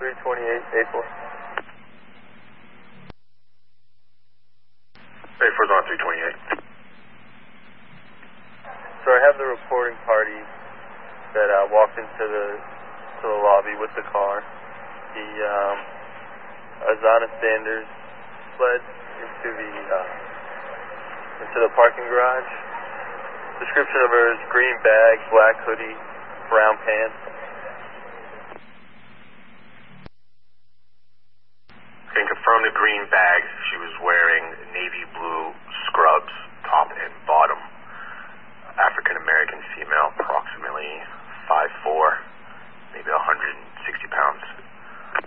328, A4. A4's on 328. So I have the reporting party that walked into the lobby with the car. He, Azana Sanders fled into the parking garage. Description of her is green bag, black hoodie, brown pants. Can confirm the green bag she was wearing.